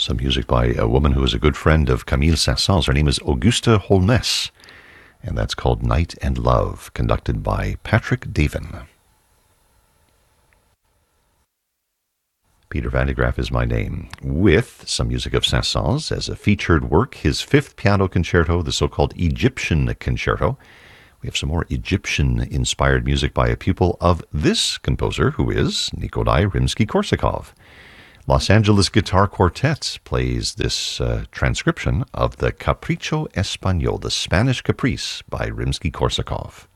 Some music by a woman who is a good friend of Camille Saint-Saëns. Her name is Augusta Holness, and that's called Night and Love, conducted by Patrick Davin. Peter Van de Graaff is my name, with some music of Saint-Saëns as a featured work, his fifth piano concerto, the so-called Egyptian Concerto. We have some more Egyptian-inspired music by a pupil of this composer, who is Nikolai Rimsky-Korsakov. Los Angeles Guitar Quartet plays this transcription of the Capricho Español, the Spanish Caprice by Rimsky-Korsakov.